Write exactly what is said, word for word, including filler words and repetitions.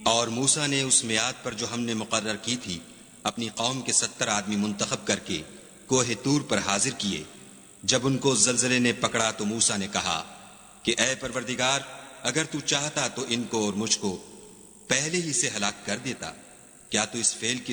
और मूसा ने उस मियाद पर जो हमने मुकर्रर की थी अपनी कौम के सत्तर आदमी मुंतखब करके कोहे तूर पर हाजिर किए। जब उनको ज़लज़ले ने पकड़ा तो मूसा ने कहा कि ऐ परवरदिगार, अगर तू चाहता तो इनको और मुझको पहले ही से हलाक कर देता। क्या तू इस फेल की